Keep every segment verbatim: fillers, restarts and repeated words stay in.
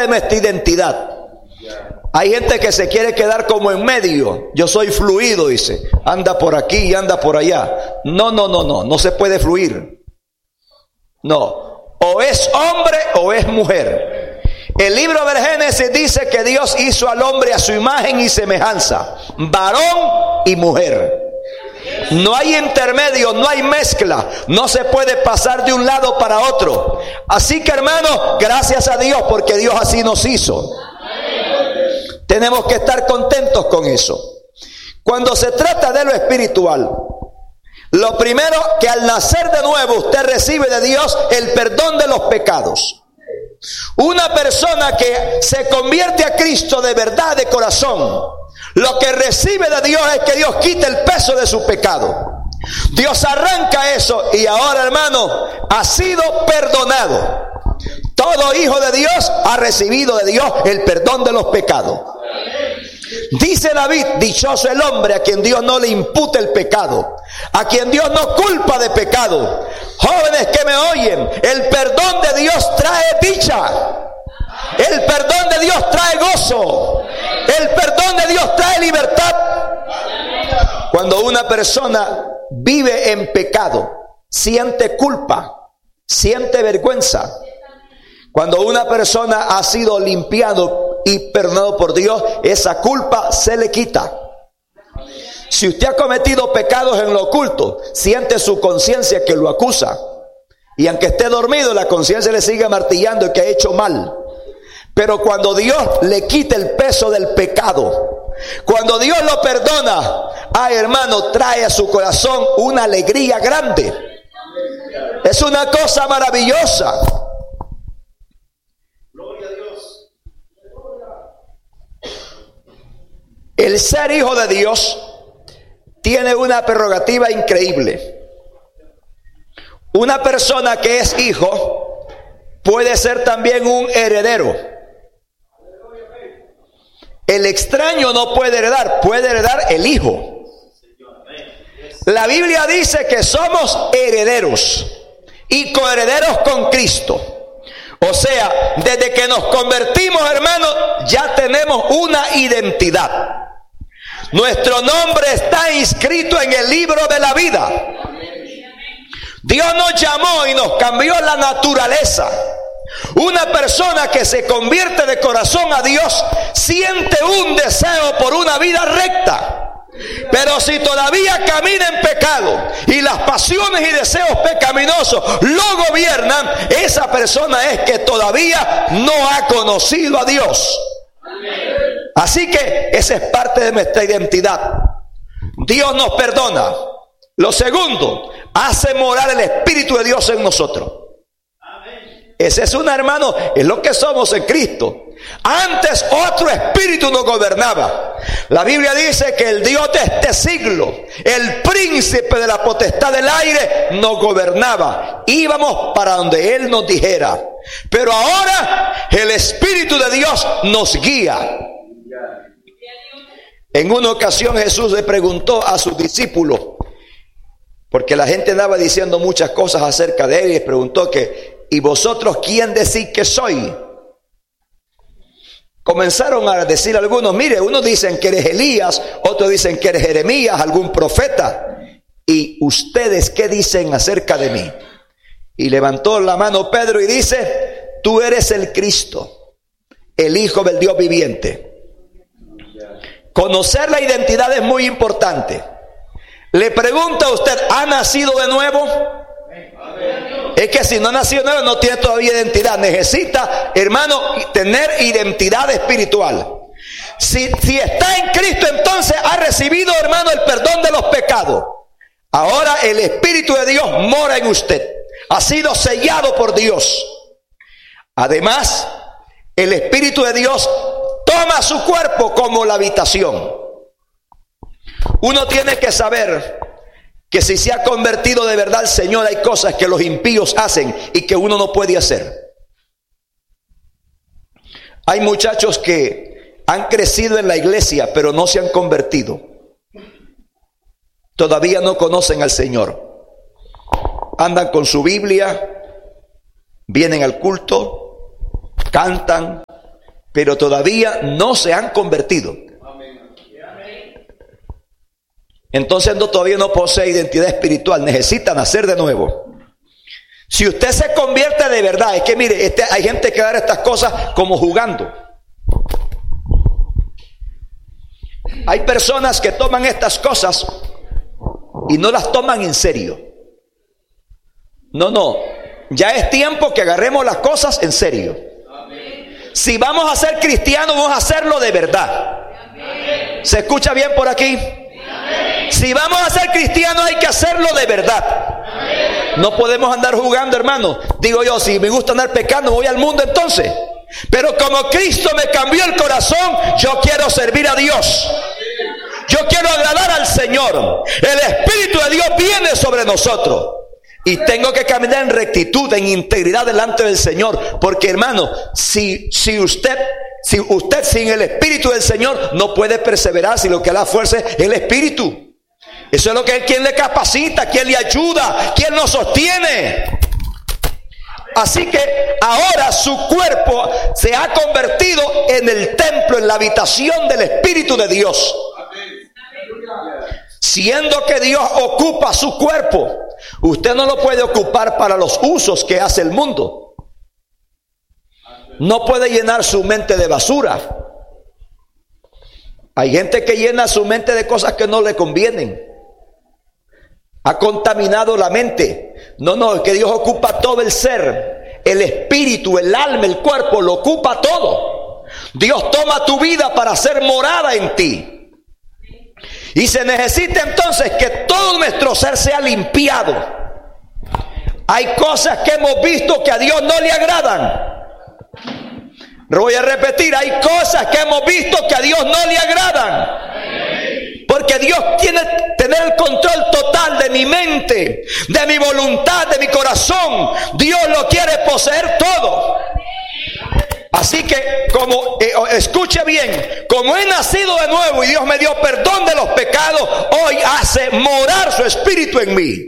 de nuestra identidad. Hay gente que se quiere quedar como en medio. Yo soy fluido, dice. Anda por aquí y anda por allá. No, no, no, no. No se puede fluir. No. O es hombre o es mujer. El libro del Génesis dice que Dios hizo al hombre a su imagen y semejanza. Varón y mujer. No hay intermedio, no hay mezcla. No se puede pasar de un lado para otro. Así que, hermanos, gracias a Dios porque Dios así nos hizo. Tenemos que estar contentos con eso. Cuando se trata de lo espiritual, lo primero, que al nacer de nuevo usted recibe de Dios el perdón de los pecados. Una persona que se convierte a Cristo de verdad, de corazón, lo que recibe de Dios es que Dios quite el peso de su pecado. Dios arranca eso y ahora, hermano, ha sido perdonado. Todo hijo de Dios ha recibido de Dios el perdón de los pecados. Dice David, dichoso el hombre a quien Dios no le impute el pecado, a quien Dios no culpa de pecado. Jóvenes que me oyen, el perdón de Dios trae dicha. El perdón de Dios trae gozo. El perdón de Dios trae libertad. Cuando una persona vive en pecado, siente culpa, siente vergüenza. Cuando una persona ha sido limpiado y perdonado por Dios, esa culpa se le quita. Si usted ha cometido pecados en lo oculto, siente su conciencia que lo acusa. Y aunque esté dormido, la conciencia le sigue martillando que ha hecho mal. Pero cuando Dios le quita el peso del pecado, cuando Dios lo perdona, ay, hermano, trae a su corazón una alegría grande. Es una cosa maravillosa. El ser hijo de Dios tiene una prerrogativa increíble. Una persona que es hijo puede ser también un heredero. El extraño no puede heredar, puede heredar el hijo. La Biblia dice que somos herederos y coherederos con Cristo. O sea, desde que nos convertimos, hermanos, ya tenemos una identidad. Nuestro nombre está inscrito en el libro de la vida. Dios nos llamó y nos cambió la naturaleza. Una persona que se convierte de corazón a Dios siente un deseo por una vida recta. Pero si todavía camina en pecado y las pasiones y deseos pecaminosos lo gobiernan, esa persona es que todavía no ha conocido a Dios. Así que esa es parte de nuestra identidad. Dios nos perdona. Lo segundo, hace morar el Espíritu de Dios en nosotros. Ese es un hermano, es lo que somos en Cristo. Antes otro espíritu nos gobernaba. La Biblia dice que el Dios de este siglo, el príncipe de la potestad del aire, nos gobernaba. Íbamos para donde Él nos dijera. Pero ahora el Espíritu de Dios nos guía. En una ocasión Jesús le preguntó a sus discípulos, porque la gente andaba diciendo muchas cosas acerca de Él, y les preguntó que, ¿y vosotros quién decís que soy? Comenzaron a decir algunos, mire, unos dicen que eres Elías, otros dicen que eres Jeremías, algún profeta. ¿Y ustedes qué dicen acerca de mí? Y levantó la mano Pedro y dice, tú eres el Cristo, el Hijo del Dios viviente. Conocer la identidad es muy importante. Le pregunta a usted, ¿ha nacido de nuevo? Es que si no ha nacido de nuevo no tiene todavía identidad. Necesita, hermano, tener identidad espiritual. Si, si está en Cristo, entonces ha recibido, hermano, el perdón de los pecados. Ahora el Espíritu de Dios mora en usted. Ha sido sellado por Dios. Además, el Espíritu de Dios toma su cuerpo como la habitación. Uno tiene que saber que si se ha convertido de verdad al Señor, hay cosas que los impíos hacen y que uno no puede hacer. Hay muchachos que han crecido en la iglesia, pero no se han convertido. Todavía no conocen al Señor. Andan con su Biblia, vienen al culto, cantan, pero todavía no se han convertido. Entonces no, todavía no posee identidad espiritual, necesita nacer de nuevo. Si usted se convierte de verdad, es que mire, este, hay gente que agarra estas cosas como jugando. Hay personas que toman estas cosas y no las toman en serio. No, no, ya es tiempo que agarremos las cosas en serio. Si vamos a ser cristianos, vamos a hacerlo de verdad. ¿Se escucha bien por aquí? Si vamos a ser cristianos, hay que hacerlo de verdad. No podemos andar jugando, hermano. Digo yo, si me gusta andar pecando, voy al mundo entonces. Pero como Cristo me cambió el corazón, yo quiero servir a Dios. Yo quiero agradar al Señor. El Espíritu de Dios viene sobre nosotros. Y tengo que caminar en rectitud, en integridad delante del Señor. Porque, hermano, si, si usted... Si usted sin el Espíritu del Señor no puede perseverar, si lo que le da fuerza es el Espíritu. Eso es lo que quien le capacita, quien le ayuda, quien lo sostiene. Así que ahora su cuerpo se ha convertido en el templo, en la habitación del Espíritu de Dios. Siendo que Dios ocupa su cuerpo, usted no lo puede ocupar para los usos que hace el mundo. No puede llenar su mente de basura. Hay gente que llena su mente de cosas que no le convienen. Ha contaminado la mente. No, no, es que Dios ocupa todo el ser. El espíritu, el alma, el cuerpo, lo ocupa todo. Dios toma tu vida para hacer morada en ti. Y se necesita entonces que todo nuestro ser sea limpiado. Hay cosas que hemos visto que a Dios no le agradan. Voy a repetir, hay cosas que hemos visto que a Dios no le agradan. Porque Dios tiene que tener el control total de mi mente, de mi voluntad, de mi corazón. Dios lo quiere poseer todo. Así que, como eh, escuche bien, como he nacido de nuevo y Dios me dio perdón de los pecados, hoy hace morar su espíritu en mí.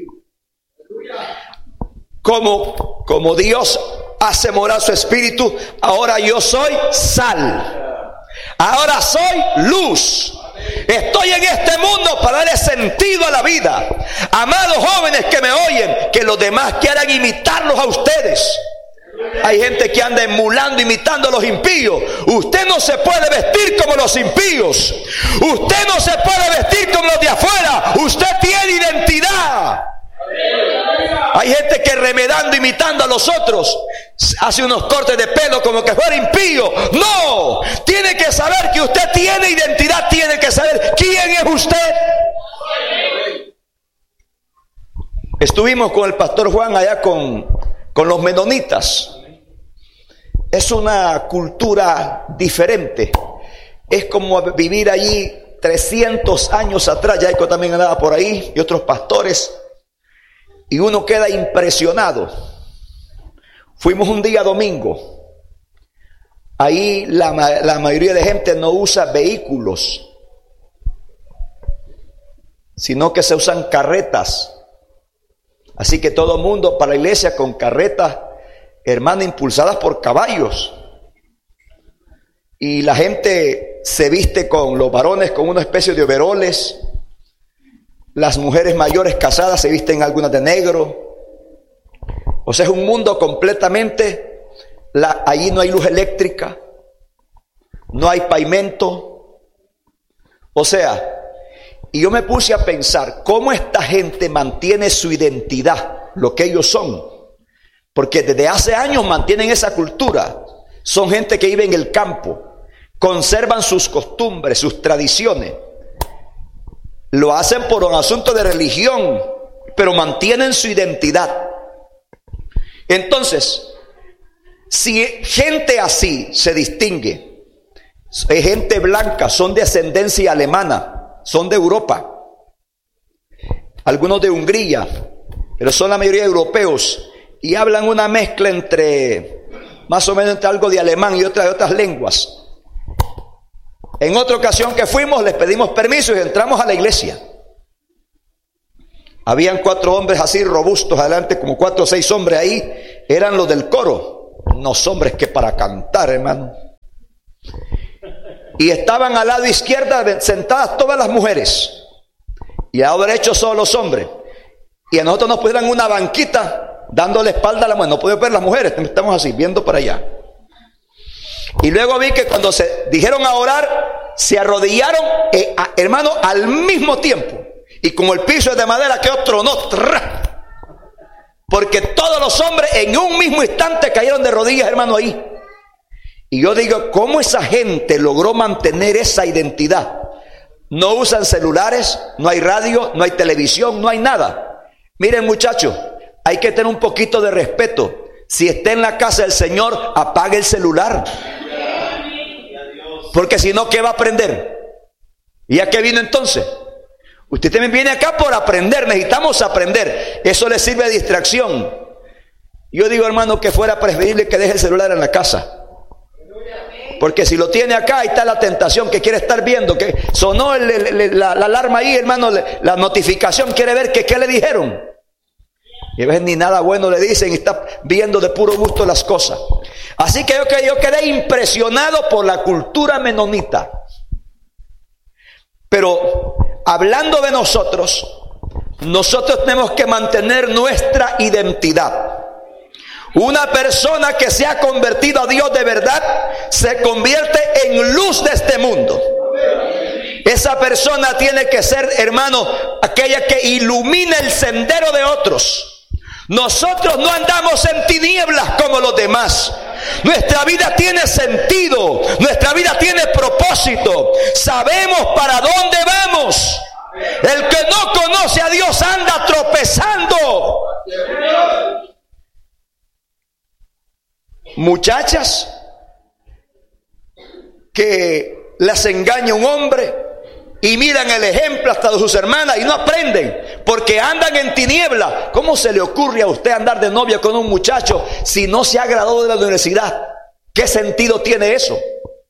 Como, como Dios hace morar su espíritu, ahora yo soy sal. Ahora soy luz. Estoy en este mundo para darle sentido a la vida. Amados jóvenes que me oyen, que los demás quieran imitarlos a ustedes. Hay gente que anda emulando, imitando a los impíos. Usted no se puede vestir como los impíos. Usted no se puede vestir como los de afuera. Usted tiene identidad. Hay gente que remedando, imitando a los otros, hace unos cortes de pelo como que fuera impío. No, tiene que saber que usted tiene identidad, tiene que saber quién es usted. Estuvimos con el pastor Juan allá con, con los menonitas. Es una cultura diferente. Es como vivir allí trescientos años atrás. Yaico también andaba por ahí y otros pastores. Y uno queda impresionado. Fuimos un día domingo. Ahí la, la mayoría de gente no usa vehículos, sino que se usan carretas. Así que todo el mundo para la iglesia con carretas, hermano, impulsadas por caballos. Y la gente se viste con los varones con una especie de overoles. Las mujeres mayores casadas se visten algunas de negro. O sea, es un mundo completamente, la, allí no hay luz eléctrica, no hay pavimento. O sea, y yo me puse a pensar, ¿cómo esta gente mantiene su identidad, lo que ellos son? Porque desde hace años mantienen esa cultura. Son gente que vive en el campo, conservan sus costumbres, sus tradiciones. Lo hacen por un asunto de religión, pero mantienen su identidad. Entonces, si gente así se distingue, es gente blanca, son de ascendencia alemana, son de Europa, algunos de Hungría, pero son la mayoría europeos y hablan una mezcla entre, más o menos entre algo de alemán y otras, otras lenguas. En otra ocasión que fuimos, les pedimos permiso y entramos a la iglesia. Habían cuatro hombres así robustos adelante, como cuatro o seis hombres ahí. Eran los del coro. Unos hombres que para cantar, hermano. Y estaban al lado izquierdo sentadas todas las mujeres. Y al lado derecho solo los hombres. Y a nosotros nos pusieron una banquita dándole espalda a la mujer. No podemos ver las mujeres, estamos así, viendo para allá. Y luego vi que cuando se dijeron a orar, se arrodillaron, eh, a, hermano, al mismo tiempo. Y como el piso es de madera, quedó tronó. ¡Tra! Porque todos los hombres en un mismo instante cayeron de rodillas, hermano, ahí. Y yo digo, ¿cómo esa gente logró mantener esa identidad? No usan celulares, no hay radio, no hay televisión, no hay nada. Miren, muchachos, hay que tener un poquito de respeto. Si está en la casa del Señor, apague el celular. Porque si no, ¿qué va a aprender? ¿Y a qué vino entonces? Usted también viene acá por aprender, necesitamos aprender. Eso le sirve de distracción. Yo digo, hermano, que fuera preferible que deje el celular en la casa. Porque si lo tiene acá, ahí está la tentación que quiere estar viendo, que sonó el, el, el, la, la alarma ahí, hermano, la notificación, quiere ver que qué le dijeron. Y a veces ni nada bueno le dicen y está viendo de puro gusto las cosas. Así que yo, yo quedé impresionado por la cultura menonita. Pero hablando de nosotros, nosotros tenemos que mantener nuestra identidad. Una persona que se ha convertido a Dios de verdad se convierte en luz de este mundo. Esa persona tiene que ser, hermano, aquella que ilumina el sendero de otros. Nosotros no andamos en tinieblas como los demás. Nuestra vida tiene sentido, nuestra vida tiene propósito. Sabemos para dónde vamos. El que no conoce a Dios anda tropezando. Muchachas que las engaña un hombre y miran el ejemplo hasta de sus hermanas y no aprenden porque andan en tiniebla. ¿Cómo se le ocurre a usted andar de novia con un muchacho si no se ha graduado de la universidad? ¿Qué sentido tiene eso?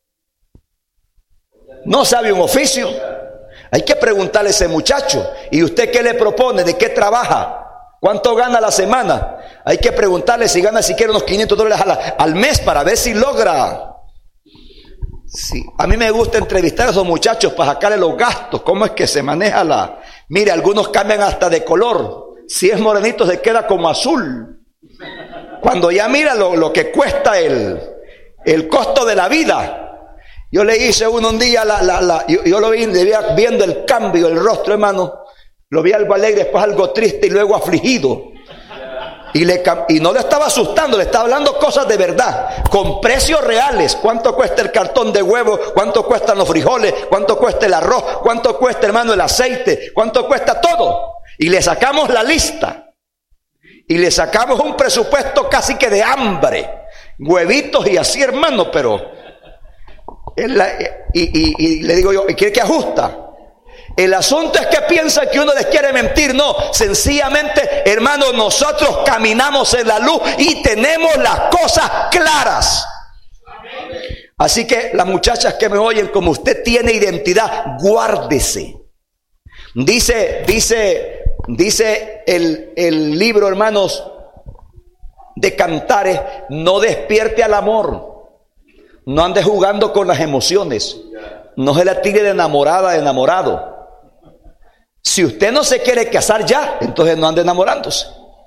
No sabe un oficio. Hay que preguntarle a ese muchacho, ¿y usted qué le propone? ¿De qué trabaja? ¿Cuánto gana a la semana? Hay que preguntarle si gana siquiera unos quinientos dólares a la, al mes para ver si logra. Sí. A mí me gusta entrevistar a esos muchachos para sacarle los gastos. ¿Cómo es que se maneja la...? Mire, algunos cambian hasta de color. Si es morenito se queda como azul. Cuando ya mira lo, lo que cuesta el, el costo de la vida. Yo le hice uno un día, la, la, la, yo, yo lo vi viendo el cambio, el rostro, hermano. Lo vi algo alegre, después algo triste y luego afligido. Y, le, y no le estaba asustando, le estaba hablando cosas de verdad, con precios reales. ¿Cuánto cuesta el cartón de huevo? ¿Cuánto cuestan los frijoles? ¿Cuánto cuesta el arroz? ¿Cuánto cuesta, hermano, el aceite? ¿Cuánto cuesta todo? Y le sacamos la lista. Y le sacamos un presupuesto casi que de hambre. Huevitos y así, hermano, pero... La, y, y, y le digo yo, ¿y quiere que ajusta? El asunto es que piensa que uno les quiere mentir. No, sencillamente, hermanos, nosotros caminamos en la luz y tenemos las cosas claras. Así que las muchachas que me oyen, como usted tiene identidad, guárdese. Dice, dice, dice el, el libro, hermanos, de Cantares, no despierte al amor. No ande jugando con las emociones. No se la tire de enamorada, de enamorado. Si usted no se quiere casar ya, entonces no ande enamorándose.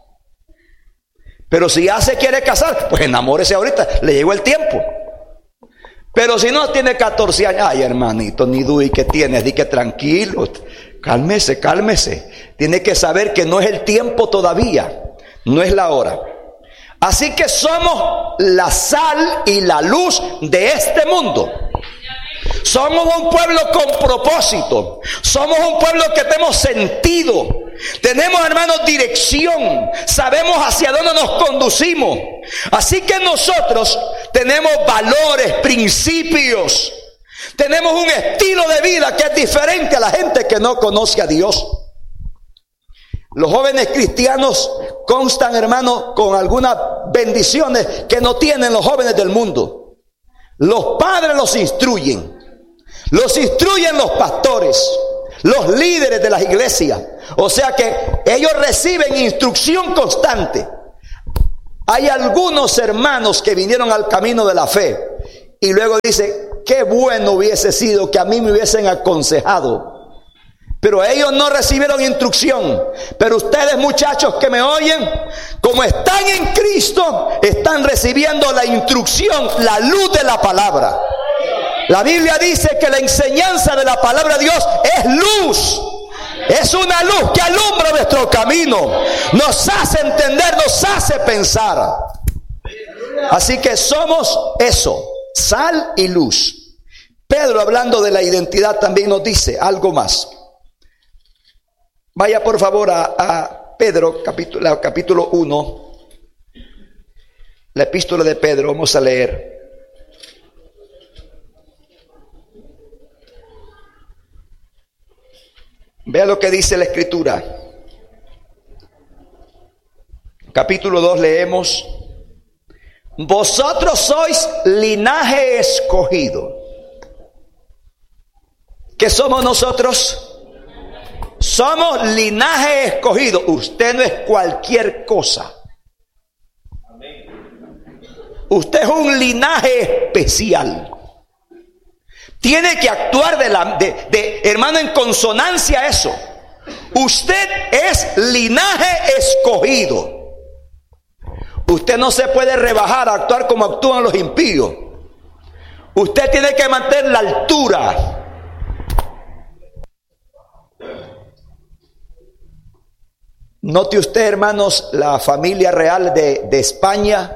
Pero si ya se quiere casar, pues enamórese ahorita, le llegó el tiempo. Pero si no tiene catorce años, ay hermanito, ni duda que tienes, di que tranquilo, cálmese, cálmese. Tiene que saber que no es el tiempo todavía, no es la hora. Así que somos la sal y la luz de este mundo. Somos un pueblo con propósito. Somos un pueblo que tenemos sentido. Tenemos, hermanos, dirección. Sabemos hacia dónde nos conducimos. Así que nosotros tenemos valores, principios. Tenemos un estilo de vida que es diferente a la gente que no conoce a Dios. Los jóvenes cristianos constan, hermano, con algunas bendiciones que no tienen los jóvenes del mundo. Los padres los instruyen. Los instruyen los pastores, los líderes de las iglesias. O sea que ellos reciben instrucción constante. Hay algunos hermanos que vinieron al camino de la fe y luego dice, qué bueno hubiese sido que a mí me hubiesen aconsejado. Pero ellos no recibieron instrucción. Pero ustedes, muchachos que me oyen, como están en Cristo, están recibiendo la instrucción, la luz de la palabra. La Biblia dice que la enseñanza de la palabra de Dios es luz. Es una luz que alumbra nuestro camino. Nos hace entender, nos hace pensar. Así que somos eso, sal y luz. Pedro, hablando de la identidad, también nos dice algo más. Vaya por favor a, a Pedro, capítulo, capítulo uno, la epístola de Pedro, vamos a leer. Vea lo que dice la Escritura. Capítulo dos leemos: vosotros sois linaje escogido. ¿Qué somos nosotros? Somos linaje escogido. Usted no es cualquier cosa. Usted es un linaje especial. Tiene que actuar de, la, de, de hermano, en consonancia a eso. Usted es linaje escogido. Usted no se puede rebajar a actuar como actúan los impíos. Usted tiene que mantener la altura. Note usted, hermanos, la familia real de, de España.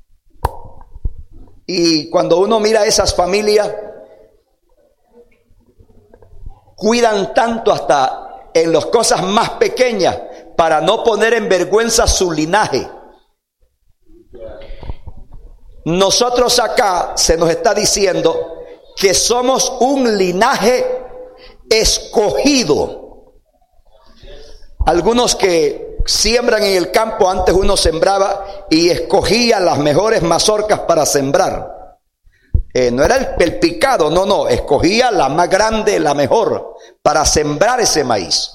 Y cuando uno mira esas familias, cuidan tanto hasta en las cosas más pequeñas para no poner en vergüenza su linaje. Nosotros acá se nos está diciendo que somos un linaje escogido. Algunos que siembran en el campo, antes uno sembraba y escogía las mejores mazorcas para sembrar. Eh, no era el, el picado, no, no, escogía la más grande, la mejor, para sembrar ese maíz.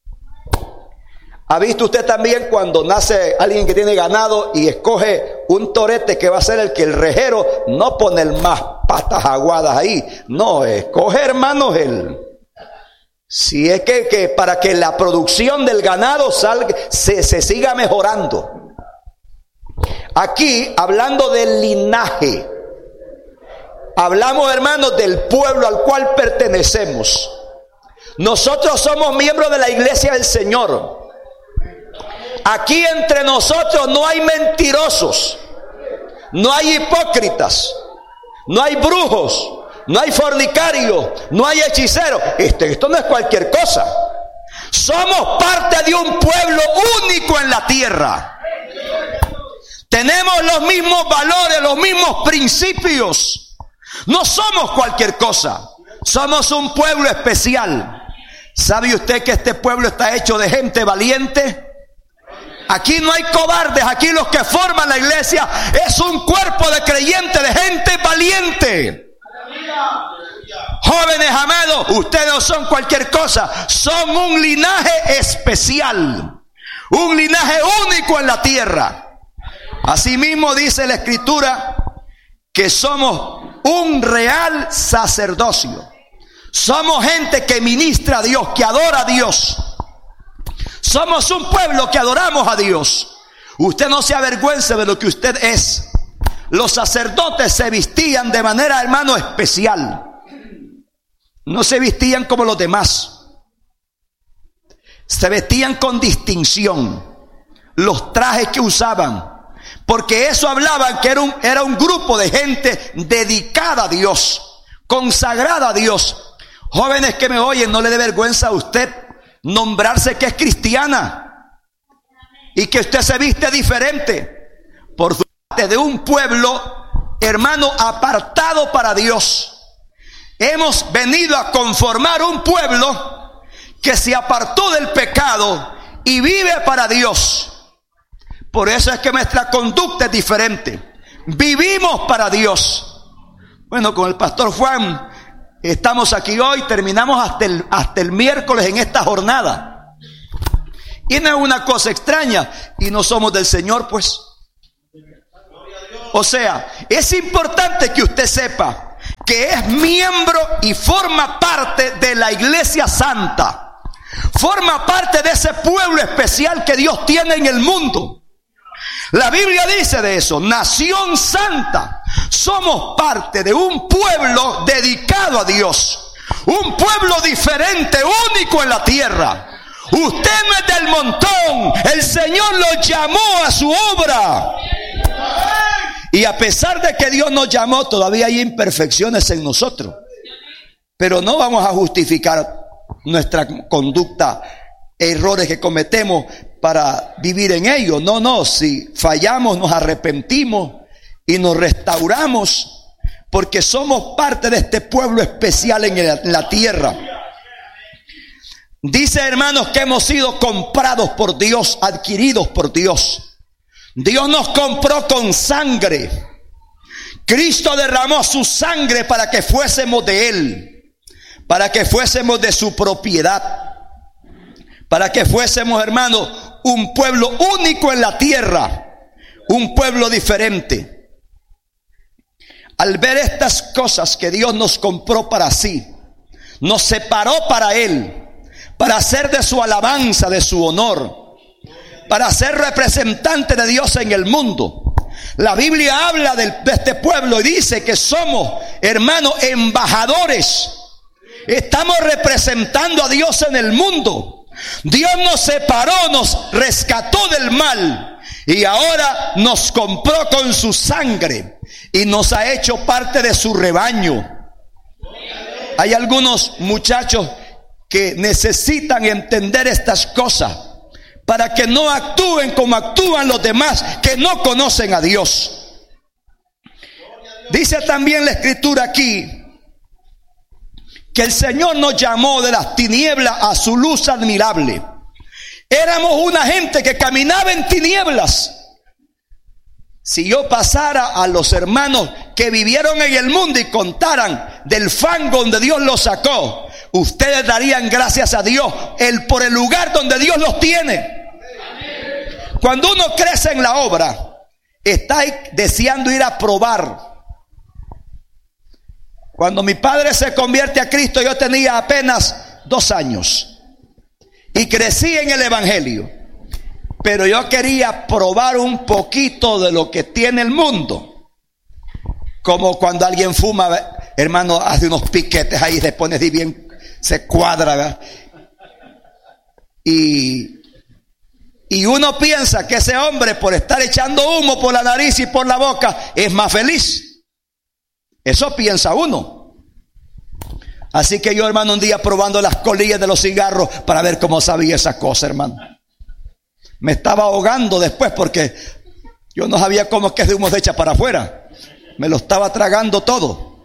¿Ha visto usted también cuando nace alguien que tiene ganado y escoge un torete que va a ser el que el rejero no pone el más patas aguadas ahí? No, escoge, hermanos, el... Si es que, que para que la producción del ganado salga, se, se siga mejorando. Aquí, hablando del linaje, hablamos, hermanos, del pueblo al cual pertenecemos. Nosotros somos miembros de la iglesia del Señor. Aquí entre nosotros no hay mentirosos, no hay hipócritas, no hay brujos, no hay fornicarios, no hay hechiceros. Esto, esto no es cualquier cosa. Somos parte de un pueblo único en la tierra. Tenemos los mismos valores, los mismos principios. No somos cualquier cosa. Somos un pueblo especial. ¿Sabe usted que este pueblo está hecho de gente valiente? Aquí no hay cobardes. Aquí los que forman la iglesia es un cuerpo de creyentes, de gente valiente. Jóvenes amados, ustedes no son cualquier cosa, son un linaje especial, un linaje único en la tierra. Asimismo dice la Escritura que somos un real sacerdocio. Somos gente que ministra a Dios, que adora a Dios. Somos un pueblo que adoramos a Dios. Usted no se avergüence de lo que usted es. Los sacerdotes se vestían de manera, hermano, especial. No se vestían como los demás. Se vestían con distinción. Los trajes que usaban, porque eso hablaban que era un, era un grupo de gente dedicada a Dios, consagrada a Dios. Jóvenes que me oyen, no le dé vergüenza a usted nombrarse que es cristiana y que usted se viste diferente por parte de un pueblo, hermano, apartado para Dios. Hemos venido a conformar un pueblo que se apartó del pecado y vive para Dios. Por eso es que nuestra conducta es diferente. Vivimos para Dios. Bueno, con el pastor Juan estamos aquí hoy, terminamos hasta el, hasta el miércoles en esta jornada. Y no es una cosa extraña, y no somos del Señor, pues. O sea, es importante que usted sepa que es miembro y forma parte de la iglesia santa. Forma parte de ese pueblo especial que Dios tiene en el mundo. La Biblia dice de eso, nación santa. Somos parte de un pueblo dedicado a Dios. Un pueblo diferente, único en la tierra. Usted no es del montón. El Señor lo llamó a su obra. Y a pesar de que Dios nos llamó, todavía hay imperfecciones en nosotros. Pero no vamos a justificar nuestra conducta, errores que cometemos para vivir en ellos. No, no, si fallamos nos arrepentimos y nos restauramos, porque somos parte de este pueblo especial en la tierra. Dice, hermanos, que hemos sido comprados por Dios, adquiridos por Dios. Dios nos compró con sangre. Cristo derramó su sangre para que fuésemos de Él, para que fuésemos de su propiedad, para que fuésemos, hermanos, un pueblo único en la tierra, un pueblo diferente. Al ver estas cosas que Dios nos compró para sí, nos separó para Él, para hacer de su alabanza, de su honor, para ser representante de Dios en el mundo. La Biblia habla de este pueblo y dice que somos, hermanos, embajadores. Estamos representando a Dios en el mundo. Dios nos separó, nos rescató del mal y ahora nos compró con su sangre y nos ha hecho parte de su rebaño. Hay algunos muchachos que necesitan entender estas cosas para que no actúen como actúan los demás que no conocen a Dios. Dice también la Escritura aquí que el Señor nos llamó de las tinieblas a su luz admirable. Éramos una gente que caminaba en tinieblas. Si yo pasara a los hermanos que vivieron en el mundo y contaran del fango donde Dios los sacó, ustedes darían gracias a Dios el, por el lugar donde Dios los tiene. Cuando uno crece en la obra, está deseando ir a probar. Cuando mi padre se convierte a Cristo, yo tenía apenas dos años y crecí en el Evangelio. Pero yo quería probar un poquito de lo que tiene el mundo. Como cuando alguien fuma, hermano, hace unos piquetes ahí, se pone así bien, se cuadra, ¿verdad? Y, y uno piensa que ese hombre, por estar echando humo por la nariz y por la boca, es más feliz. Eso piensa uno. Así que yo, hermano, un día probando las colillas de los cigarros para ver cómo sabía esa cosa, hermano. Me estaba ahogando después porque yo no sabía cómo es que ese humo se echa para afuera. Me lo estaba tragando todo.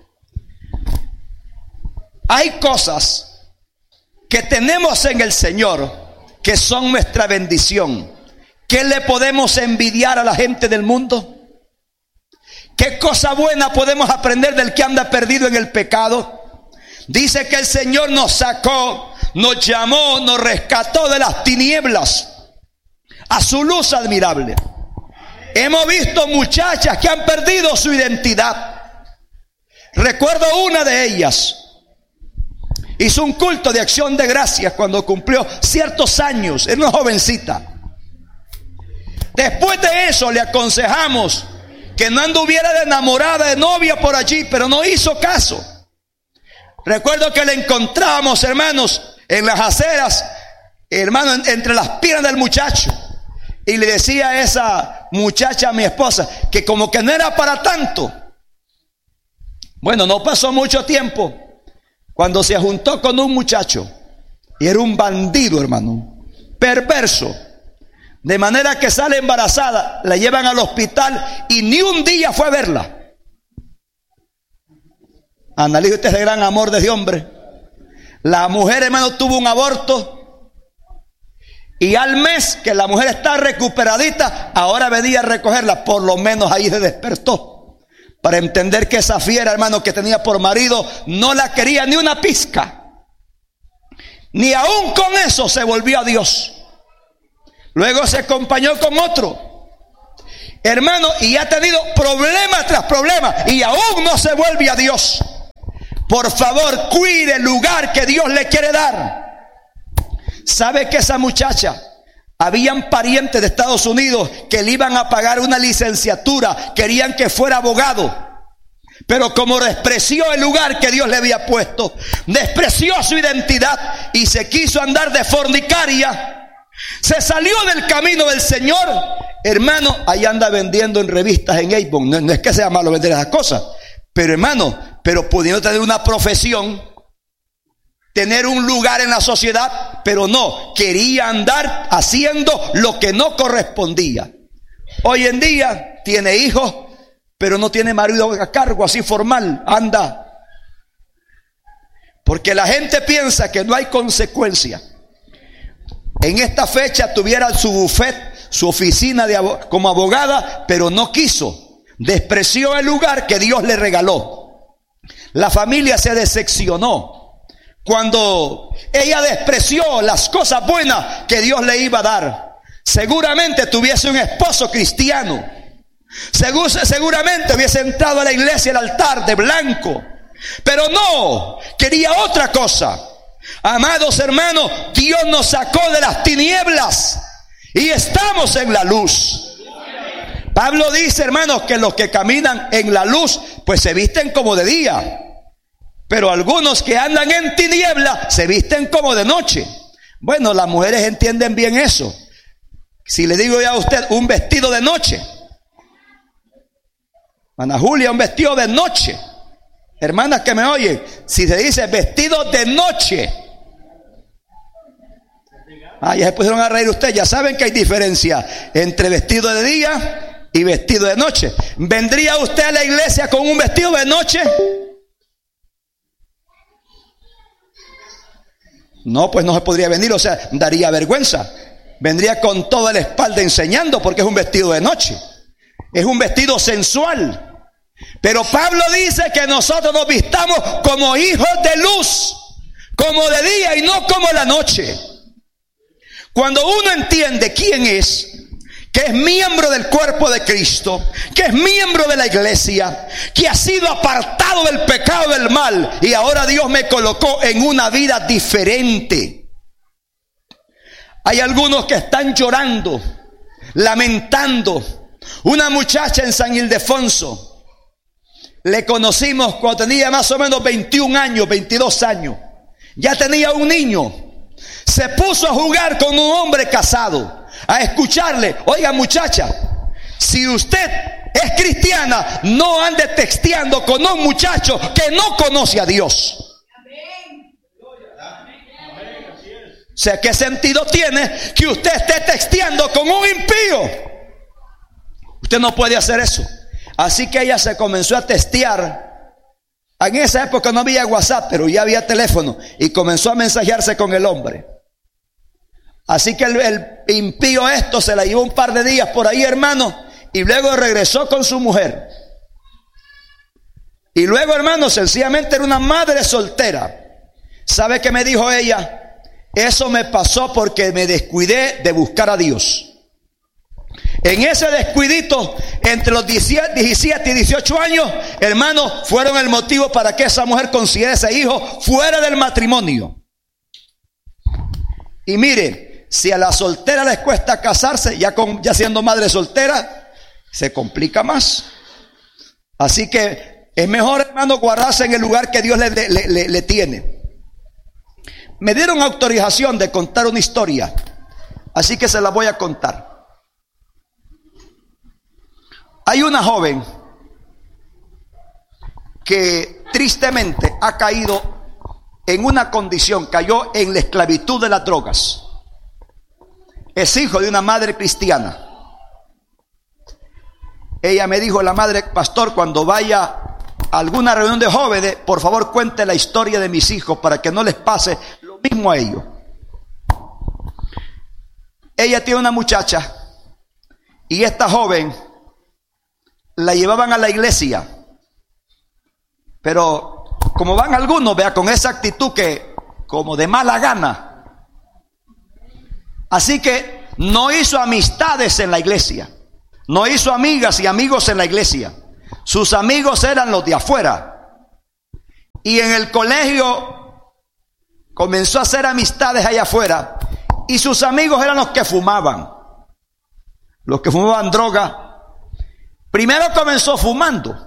Hay cosas que tenemos en el Señor que son nuestra bendición. ¿Qué le podemos envidiar a la gente del mundo? ¿Qué cosa buena podemos aprender del que anda perdido en el pecado? Dice que el Señor nos sacó, nos llamó, nos rescató de las tinieblas a su luz admirable. Hemos visto muchachas que han perdido su identidad. Recuerdo una de ellas. Hizo un culto de acción de gracias cuando cumplió ciertos años. Era una jovencita. Después de eso le aconsejamos que no anduviera de enamorada, de novia por allí, pero no hizo caso. Recuerdo que le encontrábamos, hermanos, en las aceras, hermano, entre las piernas del muchacho. Y le decía a esa muchacha, a mi esposa, que como que no era para tanto. Bueno, no pasó mucho tiempo cuando se juntó con un muchacho. Y era un bandido, hermano, perverso. De manera que sale embarazada, la llevan al hospital y ni un día fue a verla. Analice usted ese gran amor de ese hombre. La mujer, hermano, tuvo un aborto. Y al mes que la mujer está recuperadita, ahora venía a recogerla. Por lo menos ahí se despertó. Para entender que esa fiera, hermano, que tenía por marido, no la quería ni una pizca. Ni aún con eso se volvió a Dios. Luego se acompañó con otro, hermano, y ha tenido problema tras problema y aún no se vuelve a Dios. Por favor, cuide el lugar que Dios le quiere dar. ¿Sabe que esa muchacha, habían parientes de Estados Unidos que le iban a pagar una licenciatura, querían que fuera abogado, pero como despreció el lugar que Dios le había puesto, despreció su identidad y se quiso andar de fornicaria, se salió del camino del Señor, hermano, ahí anda vendiendo en revistas en Avon. No, no es que sea malo vender esas cosas, pero hermano, pero pudiendo tener una profesión, tener un lugar en la sociedad, pero no, quería andar haciendo lo que no correspondía. Hoy en día tiene hijos, pero no tiene marido a cargo, así formal, anda. Porque la gente piensa que no hay consecuencia. En esta fecha tuviera su bufet, su oficina de abo- como abogada, pero no quiso. Despreció el lugar que Dios le regaló. La familia se decepcionó cuando ella despreció las cosas buenas que Dios le iba a dar. Seguramente tuviese un esposo cristiano, Segur, seguramente hubiese entrado a la iglesia, al altar de blanco, pero no, quería otra cosa. Amados hermanos, Dios nos sacó de las tinieblas y estamos en la luz. Pablo dice, hermanos, que los que caminan en la luz pues se visten como de día, pero algunos que andan en tiniebla se visten como de noche. Bueno, las mujeres entienden bien eso. Si le digo ya a usted un vestido de noche, Ana Julia, un vestido de noche, hermanas que me oyen, si se dice vestido de noche, ah, ya se pusieron a reír ustedes, ya saben que hay diferencia entre vestido de día y vestido de noche. ¿Vendría usted a la iglesia con un vestido de noche? No, pues no se podría venir, o sea, daría vergüenza. Vendría con toda la espalda enseñando porque es un vestido de noche. Es un vestido sensual. Pero Pablo dice que nosotros nos vistamos como hijos de luz, como de día y no como la noche. Cuando uno entiende quién es, que es miembro del cuerpo de Cristo, que es miembro de la iglesia, que ha sido apartado del pecado, del mal, y ahora Dios me colocó en una vida diferente. Hay algunos que están llorando, lamentando. Una muchacha en San Ildefonso, le conocimos cuando tenía más o menos veintiún años, veintidós años. Ya tenía un niño. Se puso a jugar con un hombre casado, a escucharle. Oiga, muchacha, si usted es cristiana, no ande texteando con un muchacho que no conoce a Dios. O sea, ¿qué sentido tiene que usted esté texteando con un impío? Usted no puede hacer eso. Así que ella se comenzó a testear. En esa época no había WhatsApp, pero ya había teléfono, y comenzó a mensajearse con el hombre. Así que el, el impío esto se la llevó un par de días por ahí, hermano, y luego regresó con su mujer. Y luego, hermano, sencillamente era una madre soltera. ¿Sabe qué me dijo ella? Eso me pasó porque me descuidé de buscar a Dios. En ese descuidito, entre los diecisiete y dieciocho años, hermano, fueron el motivo para que esa mujer consiguiera ese hijo fuera del matrimonio. Y mire, si a la soltera les cuesta casarse, ya, con, ya siendo madre soltera, se complica más. Así que es mejor, hermano, guardarse en el lugar que Dios le, le, le, le tiene. Me dieron autorización de contar una historia, así que se la voy a contar. Hay una joven que tristemente ha caído en una condición, cayó en la esclavitud de las drogas. Es hijo de una madre cristiana. Ella me dijo, la madre, pastor, cuando vaya a alguna reunión de jóvenes, por favor cuente la historia de mis hijos para que no les pase lo mismo a ellos. Ella tiene una muchacha y esta joven la llevaban a la iglesia, pero como van algunos, vea, con esa actitud que como de mala gana, así que no hizo amistades en la iglesia, no hizo amigas y amigos en la iglesia. Sus amigos eran los de afuera. Y en el colegio comenzó a hacer amistades allá afuera. Y sus amigos eran los que fumaban. Los que fumaban droga. Primero comenzó fumando.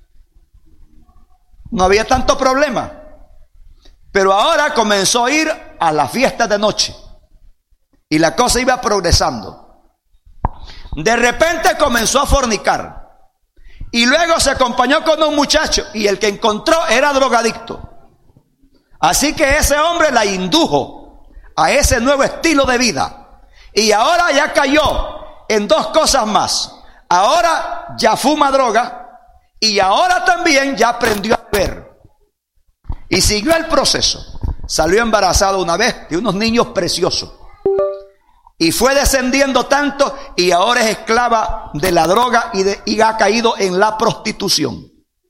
No había tanto problema. Pero ahora comenzó a ir a las fiestas de noche. Y la cosa iba progresando. De repente comenzó a fornicar. Y luego se acompañó con un muchacho. Y el que encontró era drogadicto. Así que ese hombre la indujo a ese nuevo estilo de vida. Y ahora ya cayó en dos cosas más. Ahora ya fuma droga. Y ahora también ya aprendió a beber. Y siguió el proceso. Salió embarazada una vez de unos niños preciosos. Y fue descendiendo tanto y ahora es esclava de la droga y, de, y ha caído en la prostitución.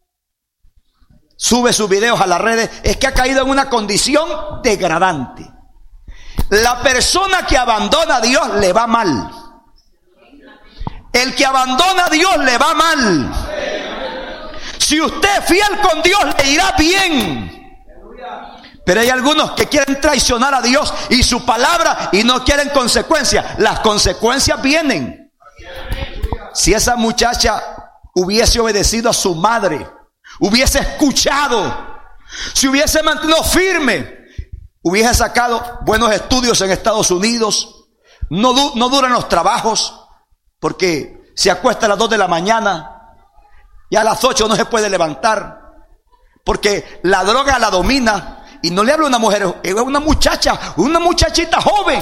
Sube sus videos a las redes. Es que ha caído en una condición degradante. La persona que abandona a Dios le va mal. El que abandona a Dios le va mal. Si usted es fiel con Dios, le irá bien. Pero hay algunos que quieren traicionar a Dios y su palabra y no quieren consecuencias. Las consecuencias vienen. Si esa muchacha hubiese obedecido a su madre, hubiese escuchado, si hubiese mantenido firme, hubiese sacado buenos estudios en Estados Unidos. No, du- no duran los trabajos porque se acuesta a las dos de la mañana. Y a las ocho no se puede levantar porque la droga la domina. Y no le hablo a una mujer, es una muchacha, una muchachita joven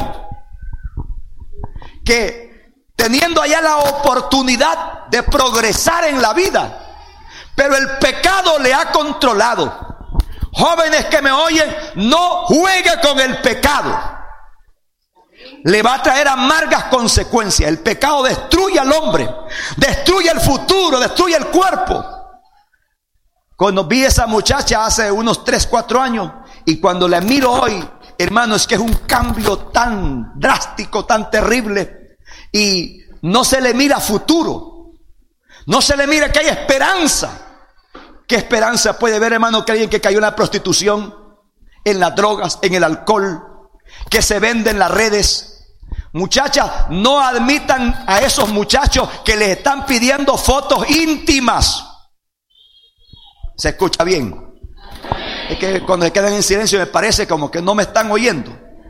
que teniendo allá la oportunidad de progresar en la vida, pero el pecado le ha controlado. Jóvenes que me oyen, no juegue con el pecado. Le va a traer amargas consecuencias. El pecado destruye al hombre, destruye el futuro, destruye el cuerpo. Cuando vi a esa muchacha hace unos tres, cuatro años, y cuando la miro hoy, hermano, es que es un cambio tan drástico, tan terrible, y no se le mira futuro, no se le mira que hay esperanza. ¿Qué esperanza puede ver, hermano, que alguien que cayó en la prostitución, en las drogas, en el alcohol, que se vende en las redes? Muchachas, no admitan a esos muchachos que les están pidiendo fotos íntimas. ¿Se escucha bien? Es que cuando se quedan en silencio me parece como que no me están oyendo.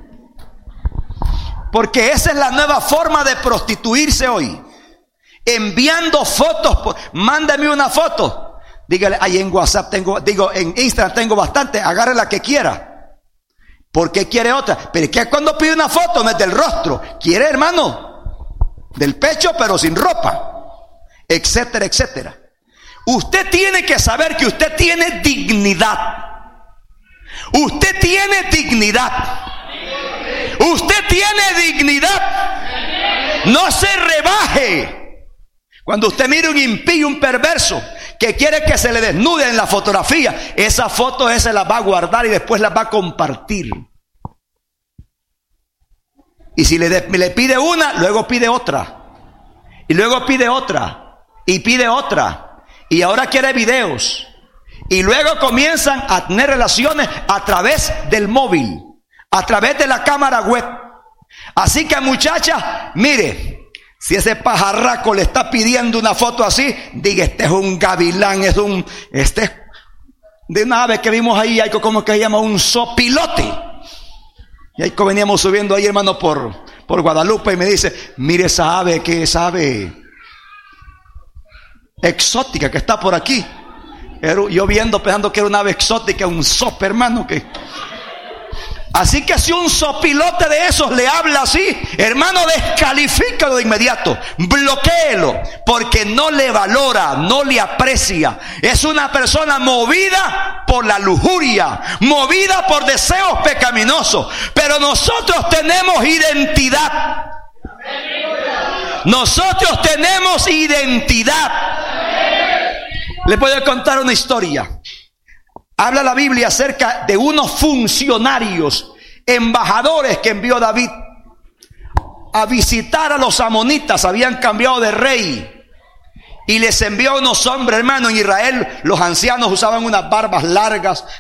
Porque esa es la nueva forma de prostituirse hoy. Enviando fotos. Mándame una foto. Dígale, ahí en WhatsApp tengo, digo, en Instagram tengo bastante. Agarre la que quiera. ¿Por qué quiere otra? Pero es que cuando pide una foto no es del rostro. Quiere, hermano, del pecho pero sin ropa. Etcétera, etcétera. Usted tiene que saber que usted tiene dignidad. Usted tiene dignidad. Usted tiene dignidad. No se rebaje. Cuando usted mire un impío, un perverso, que quiere que se le desnude en la fotografía, esa foto esa la va a guardar y después la va a compartir. Y si le, de, le pide una, luego pide otra. Y luego pide otra. Y pide otra. Y ahora quiere videos. Y luego comienzan a tener relaciones a través del móvil, a través de la cámara web. Así que, muchacha, mire, si ese pajarraco le está pidiendo una foto así, diga, este es un gavilán, es un, este es de una ave que vimos ahí, hay como que se llama un sopilote. Y ahí veníamos subiendo ahí, hermano, por, por Guadalupe, y me dice, mire esa ave, que esa ave exótica que está por aquí. Yo viendo, pensando que era una ave exótica, un sope, hermano, que... Así que si un sopilote de esos le habla así, hermano, descalifícalo de inmediato, bloquéelo, porque no le valora, no le aprecia. Es una persona movida por la lujuria, movida por deseos pecaminosos. Pero nosotros tenemos identidad. Nosotros tenemos identidad. Les voy a contar una historia. Habla la Biblia acerca de unos funcionarios, embajadores que envió David a visitar a los amonitas. Habían cambiado de rey y les envió unos hombres, hermano. En Israel los ancianos usaban unas barbas largas,